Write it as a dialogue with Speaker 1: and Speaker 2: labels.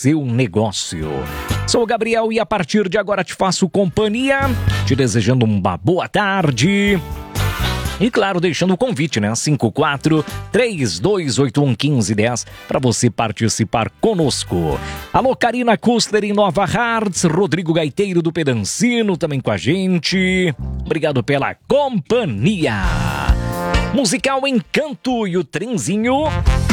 Speaker 1: seu negócio. Sou o Gabriel e a partir de agora te faço companhia, te desejando uma boa tarde. E claro, deixando o convite, né? 54-3281-1510 para você participar conosco. Alô, Karina Kustler em Nova Hartz, Rodrigo Gaiteiro do Pedancino também com a gente. Obrigado pela companhia. Musical Encanto e o Trenzinho